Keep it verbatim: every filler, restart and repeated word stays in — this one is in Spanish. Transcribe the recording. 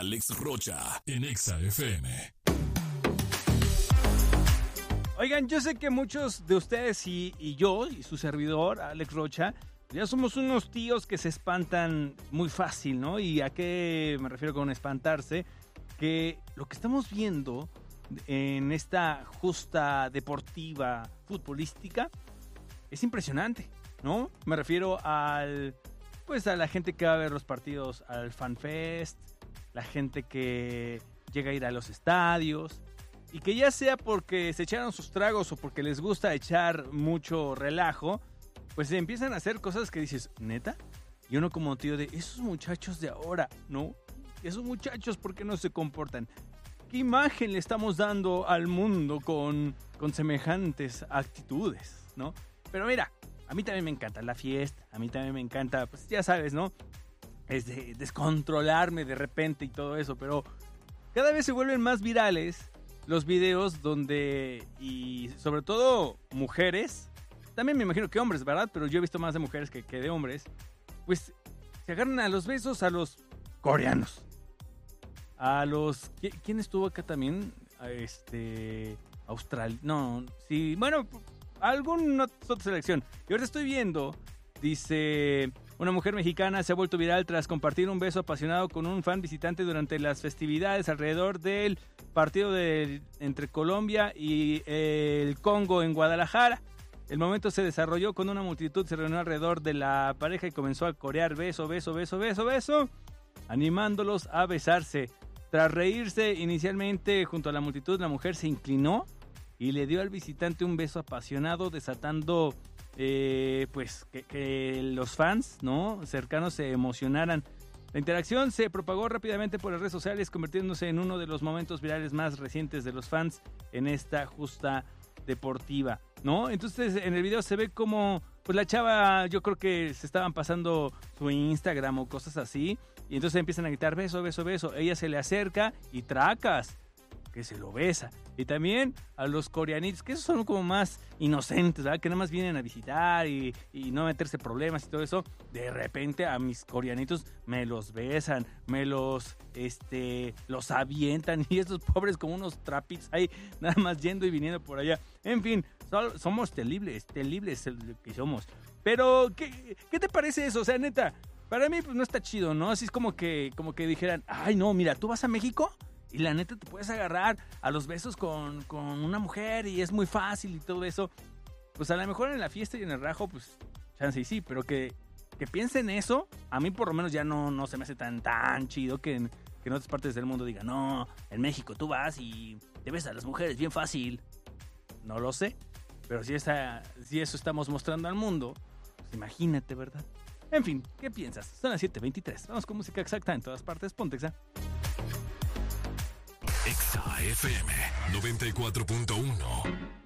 Alex Rocha en Exa F M. Oigan, yo sé que muchos de ustedes y, y yo, y su servidor, Alex Rocha, ya somos unos tíos que se espantan muy fácil, ¿no? ¿Y a qué me refiero con espantarse? Que lo que estamos viendo en esta justa deportiva futbolística es impresionante, ¿no? Me refiero al, pues a la gente que va a ver los partidos al FanFest, la gente que llega a ir a los estadios, y que ya sea porque se echaron sus tragos o porque les gusta echar mucho relajo, pues se empiezan a hacer cosas que dices, ¿neta? Y uno como tío de, esos muchachos de ahora, ¿no? Esos muchachos, ¿por qué no se comportan? ¿Qué imagen le estamos dando al mundo con, con semejantes actitudes, ¿no? Pero mira, a mí también me encanta la fiesta, a mí también me encanta, pues ya sabes, ¿no? Es de descontrolarme de repente y todo eso, pero cada vez se vuelven más virales los videos donde, y sobre todo mujeres, también me imagino que hombres, ¿verdad? Pero yo he visto más de mujeres que, que de hombres, pues se agarran a los besos a los coreanos. A los... ¿Quién estuvo acá también? A este... Australia... No, sí, bueno, alguna otra selección. Y ahora estoy viendo, dice... Una mujer mexicana se ha vuelto viral tras compartir un beso apasionado con un fan visitante durante las festividades alrededor del partido de, entre Colombia y el Congo en Guadalajara. El momento se desarrolló con una multitud, se reunió alrededor de la pareja y comenzó a corear beso, beso, beso, beso, beso, animándolos a besarse. Tras reírse inicialmente junto a la multitud, la mujer se inclinó y le dio al visitante un beso apasionado, desatando... Eh, pues que, que los fans, ¿no?, cercanos se emocionaran. La interacción se propagó rápidamente por las redes sociales, convirtiéndose en uno de los momentos virales más recientes de los fans en esta justa deportiva, ¿no? Entonces en el video se ve como, pues la chava, yo creo que se estaban pasando su Instagram o cosas así, y entonces empiezan a gritar beso, beso, beso. Ella se le acerca y tracas, que se lo besa. Y también a los coreanitos, que esos son como más inocentes, ¿verdad? Que nada más vienen a visitar y, y no meterse problemas y todo eso. De repente a mis coreanitos me los besan, me los, este, los avientan, y estos pobres como unos trapitos ahí, nada más yendo y viniendo por allá. En fin, so, somos terribles, terribles lo que somos. Pero, ¿qué, ¿qué te parece eso? O sea, neta, para mí pues no está chido, ¿no? Así es como que, como que dijeran, ay no, mira, ¿tú vas a México? Y la neta te puedes agarrar a los besos con, con una mujer y es muy fácil y todo eso. Pues a lo mejor en la fiesta y en el rajo, pues chance y sí, pero que, que piensen eso, a mí por lo menos ya no, no se me hace tan, tan chido que en, que en otras partes del mundo digan, no, en México tú vas y te besas a las mujeres bien fácil. No lo sé, pero si, esa, si eso estamos mostrando al mundo, pues imagínate, ¿verdad? En fin, ¿qué piensas? Son las siete veintitrés, vamos con música exacta en todas partes, ponte Exa. Exa F M noventa y cuatro punto uno.